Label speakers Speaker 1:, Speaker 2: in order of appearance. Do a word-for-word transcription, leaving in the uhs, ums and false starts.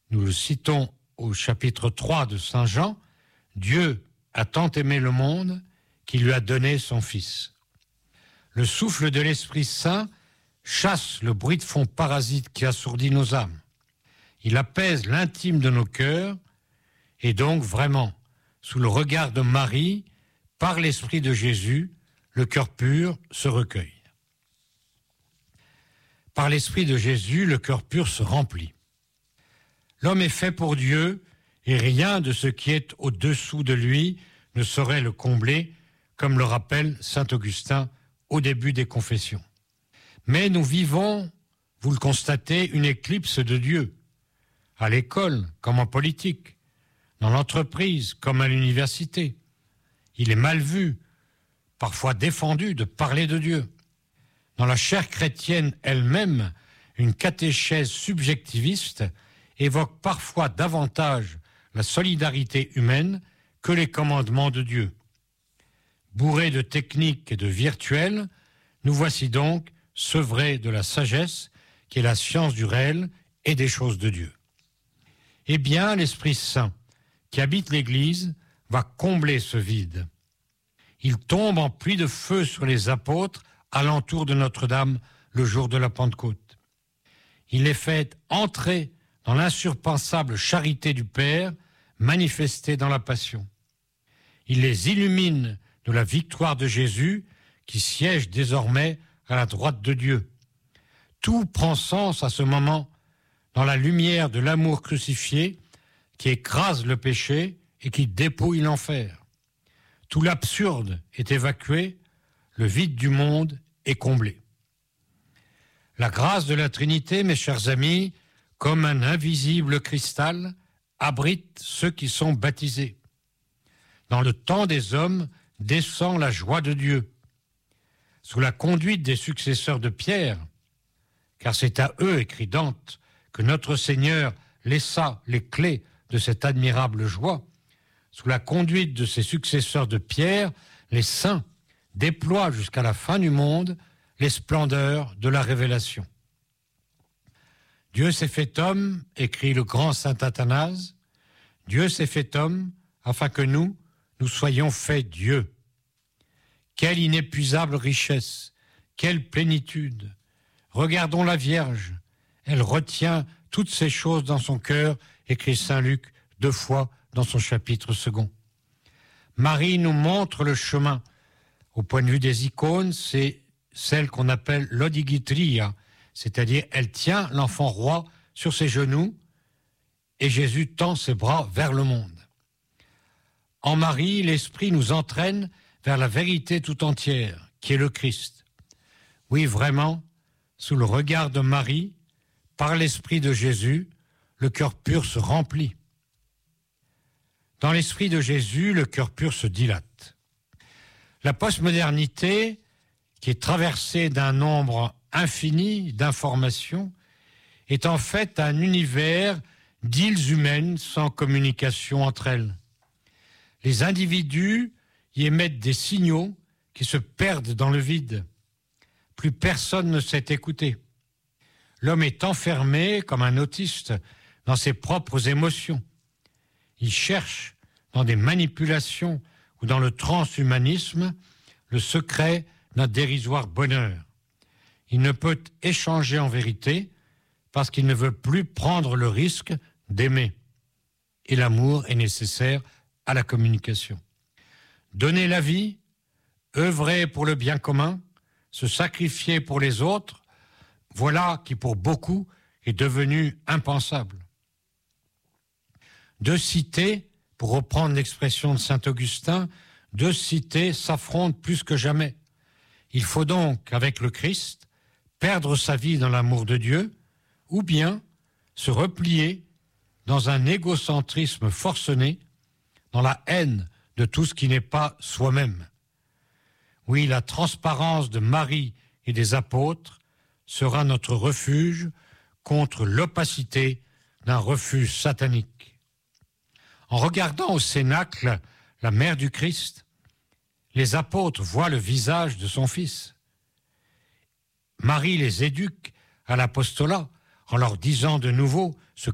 Speaker 1: Nous le citons au chapitre trois de Saint Jean, « Dieu a tant aimé le monde qu'il lui a donné son Fils ». Le souffle de l'Esprit Saint chasse le bruit de fond parasite qui assourdit nos âmes. Il apaise l'intime de nos cœurs et donc vraiment, sous le regard de Marie, par l'Esprit de Jésus, le cœur pur se recueille. Par l'Esprit de Jésus, le cœur pur se remplit. L'homme est fait pour Dieu et rien de ce qui est au-dessous de lui ne saurait le combler, comme le rappelle saint Augustin au début des Confessions. Mais nous vivons, vous le constatez, une éclipse de Dieu, à l'école comme en politique, dans l'entreprise comme à l'université. Il est mal vu, parfois défendu, de parler de Dieu. Dans la chair chrétienne elle-même, une catéchèse subjectiviste évoque parfois davantage la solidarité humaine que les commandements de Dieu. Bourrés de techniques et de virtuels, nous voici donc sevrés de la sagesse qui est la science du réel et des choses de Dieu. Eh bien, l'Esprit Saint qui habite l'Église va combler ce vide. Il tombe en pluie de feu sur les apôtres alentour de Notre-Dame le jour de la Pentecôte. Il les fait entrer dans l'insurpassable charité du Père manifestée dans la Passion. Il les illumine de la victoire de Jésus qui siège désormais à la droite de Dieu. Tout prend sens à ce moment dans la lumière de l'amour crucifié qui écrase le péché et qui dépouille l'enfer. Tout l'absurde est évacué, le vide du monde est comblé. La grâce de la Trinité, mes chers amis, comme un invisible cristal, abrite ceux qui sont baptisés. Dans le temps des hommes descend la joie de Dieu. Sous la conduite des successeurs de Pierre, car c'est à eux, écrit Dante, que notre Seigneur laissa les clés de cette admirable joie, sous la conduite de ses successeurs de Pierre, les saints déploient jusqu'à la fin du monde les splendeurs de la révélation. Dieu s'est fait homme, écrit le grand saint Athanase, Dieu s'est fait homme afin que nous, nous soyons faits Dieu. Quelle inépuisable richesse, quelle plénitude. Regardons la Vierge, elle retient toutes ces choses dans son cœur, écrit saint Luc deux fois dans son chapitre second. Marie nous montre le chemin. Au point de vue des icônes, c'est celle qu'on appelle l'odigitria, c'est-à-dire elle tient l'enfant roi sur ses genoux et Jésus tend ses bras vers le monde. En Marie, l'Esprit nous entraîne vers la vérité tout entière, qui est le Christ. Oui, vraiment, sous le regard de Marie, par l'Esprit de Jésus, le cœur pur se remplit. Dans l'Esprit de Jésus, le cœur pur se dilate. La postmodernité, qui est traversée d'un nombre infini d'informations, est en fait un univers d'îles humaines sans communication entre elles. Les individus y émettent des signaux qui se perdent dans le vide. Plus personne ne sait écouter. L'homme est enfermé comme un autiste dans ses propres émotions. Il cherche dans des manipulations ou dans le transhumanisme le secret d'un dérisoire bonheur. Il ne peut échanger en vérité parce qu'il ne veut plus prendre le risque d'aimer. Et l'amour est nécessaire à la communication. Donner la vie, œuvrer pour le bien commun, se sacrifier pour les autres, voilà qui pour beaucoup est devenu impensable. Deux cités, pour reprendre l'expression de saint Augustin, deux cités s'affrontent plus que jamais. Il faut donc, avec le Christ, perdre sa vie dans l'amour de Dieu, ou bien se replier dans un égocentrisme forcené, dans la haine de tout ce qui n'est pas soi-même. Oui, la transparence de Marie et des apôtres sera notre refuge contre l'opacité d'un refuge satanique. En regardant au cénacle la mère du Christ, les apôtres voient le visage de son Fils. Marie les éduque à l'apostolat en leur disant de nouveau ce